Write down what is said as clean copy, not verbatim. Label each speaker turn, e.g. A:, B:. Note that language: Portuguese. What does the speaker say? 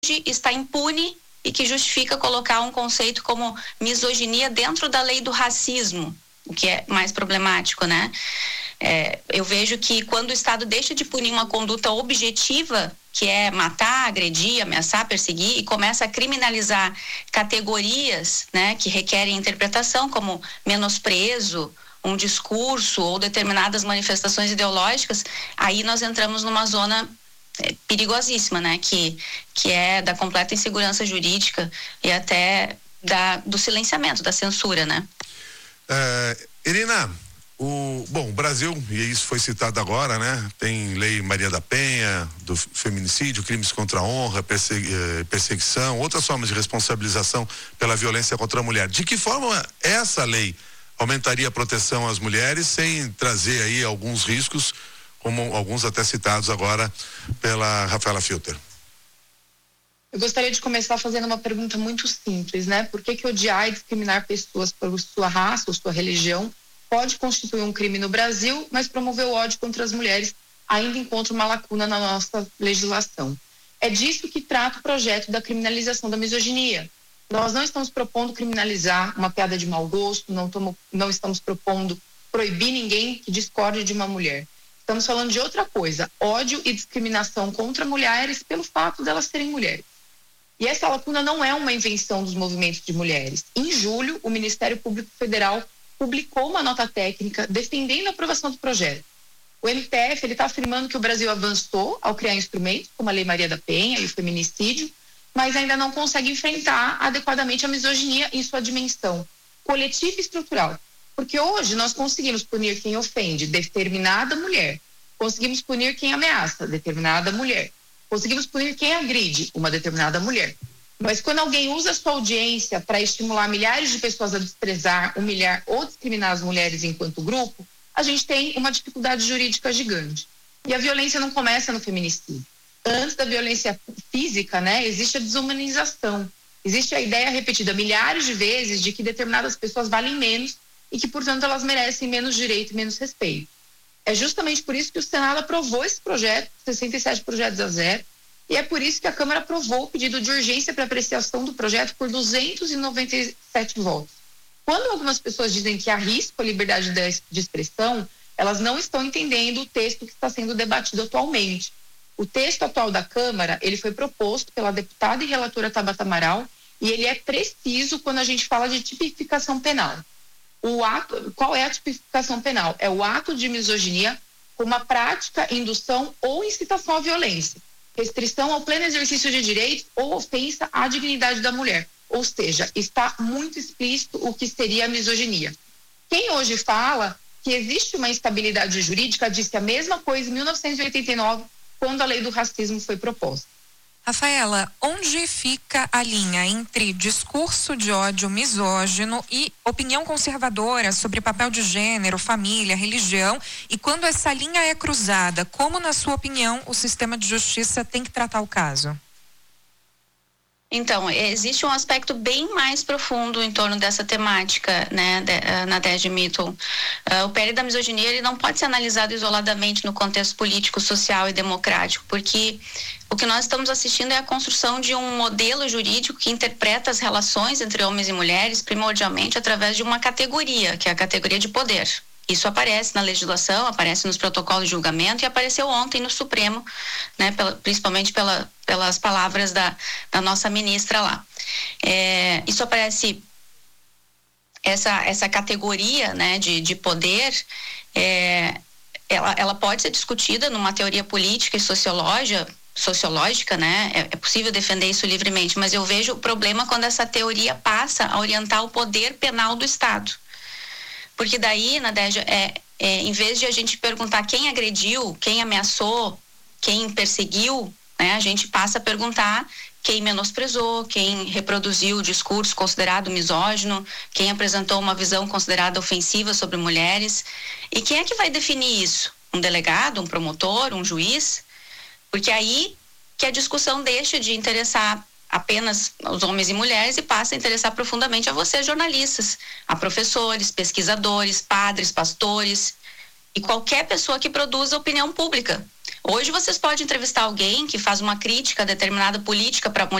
A: está impune e que justifica colocar um conceito como misoginia dentro da lei do racismo, o que é mais problemático, né? Eu vejo que quando o Estado deixa de punir uma conduta objetiva, que é matar, agredir, ameaçar, perseguir, e começa a criminalizar categorias, né, que requerem interpretação, como menosprezo, um discurso ou determinadas manifestações ideológicas, aí nós entramos numa zona perigosíssima, né, que é da completa insegurança jurídica e até do silenciamento, da censura, né?
B: Irina, o Brasil, e isso foi citado agora, né? Tem lei Maria da Penha, do feminicídio, crimes contra a honra, perseguição, outras formas de responsabilização pela violência contra a mulher. De que forma essa lei aumentaria a proteção às mulheres sem trazer aí alguns riscos, como alguns até citados agora pela Rafaela Filter?
C: Eu gostaria de começar fazendo uma pergunta muito simples, né? Por que odiar e discriminar pessoas por sua raça ou sua religião pode constituir um crime no Brasil, mas promover o ódio contra as mulheres ainda encontra uma lacuna na nossa legislação? É disso que trata o projeto da criminalização da misoginia. Nós não estamos propondo criminalizar uma piada de mau gosto, não estamos propondo proibir ninguém que discorde de uma mulher. Estamos falando de outra coisa, ódio e discriminação contra mulheres pelo fato delas serem mulheres. E essa lacuna não é uma invenção dos movimentos de mulheres. Em julho, o Ministério Público Federal publicou uma nota técnica defendendo a aprovação do projeto. O MPF está afirmando que o Brasil avançou ao criar instrumentos como a Lei Maria da Penha e o feminicídio, mas ainda não consegue enfrentar adequadamente a misoginia em sua dimensão coletiva e estrutural. Porque hoje nós conseguimos punir quem ofende determinada mulher, conseguimos punir quem ameaça determinada mulher, conseguimos punir quem agride uma determinada mulher. Mas quando alguém usa a sua audiência para estimular milhares de pessoas a desprezar, humilhar ou discriminar as mulheres enquanto grupo, a gente tem uma dificuldade jurídica gigante. E a violência não começa no feminicídio. Antes da violência física, né, existe a desumanização. Existe a ideia repetida milhares de vezes de que determinadas pessoas valem menos e que, portanto, elas merecem menos direito e menos respeito. É justamente por isso que o Senado aprovou esse projeto, 67 projetos a zero, e é por isso que a Câmara aprovou o pedido de urgência para apreciação do projeto por 297 votos. Quando algumas pessoas dizem que há risco à liberdade de expressão, elas não estão entendendo o texto que está sendo debatido atualmente. O texto atual da Câmara, ele foi proposto pela deputada e relatora Tabata Amaral, e ele é preciso quando a gente fala de tipificação penal. Qual é a tipificação penal? É o ato de misoginia como uma prática, indução ou incitação à violência, restrição ao pleno exercício de direitos ou ofensa à dignidade da mulher. Ou seja, está muito explícito o que seria a misoginia. Quem hoje fala que existe uma instabilidade jurídica disse a mesma coisa em 1989, quando a lei do racismo foi proposta.
D: Rafaela, onde fica a linha entre discurso de ódio misógino e opinião conservadora sobre papel de gênero, família, religião? E quando essa linha é cruzada, como, na sua opinião, o sistema de justiça tem que tratar o caso?
A: Então, existe um aspecto bem mais profundo em torno dessa temática, né, na tese de Mitchell. O PL da misoginia, ele não pode ser analisado isoladamente no contexto político, social e democrático, porque o que nós estamos assistindo é a construção de um modelo jurídico que interpreta as relações entre homens e mulheres primordialmente através de uma categoria, que é a categoria de poder. Isso aparece na legislação, aparece nos protocolos de julgamento e apareceu ontem no Supremo, né, principalmente pelas palavras da nossa ministra lá. Isso aparece, essa categoria, né, de poder, ela pode ser discutida numa teoria política e sociológica, né? É possível defender isso livremente, mas eu vejo o problema quando essa teoria passa a orientar o poder penal do Estado. Porque daí, Nadégia, em vez de a gente perguntar quem agrediu, quem ameaçou, quem perseguiu, né, a gente passa a perguntar quem menosprezou, quem reproduziu o discurso considerado misógino, quem apresentou uma visão considerada ofensiva sobre mulheres. E quem é que vai definir isso? Um delegado, um promotor, um juiz? Porque aí que a discussão deixa de interessar apenas os homens e mulheres e passa a interessar profundamente a vocês, jornalistas, a professores, pesquisadores, padres, pastores e qualquer pessoa que produza opinião pública. Hoje vocês podem entrevistar alguém que faz uma crítica a determinada política para a mulher